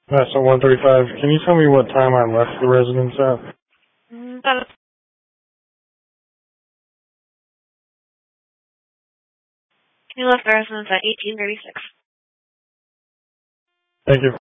That's at 1:35. Can you tell me what time I left the residence at? You left the residence at 18:36. Thank you.